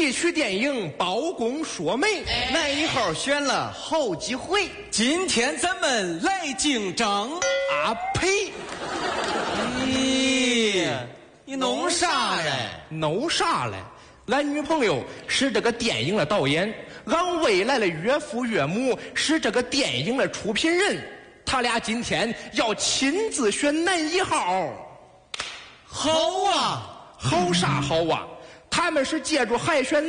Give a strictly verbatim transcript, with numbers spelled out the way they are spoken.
戏曲电影包公说媒， 那一号选了好几回。 今天咱们来竞争。 啊呸！ 咦，你弄啥嘞？ 弄啥嘞？俺女朋友是这个电影的导演，俺未来的岳父岳母是这个电影的出品人，他俩今天要亲自选男一号。 好啊， 好啥好啊？他们是借助海选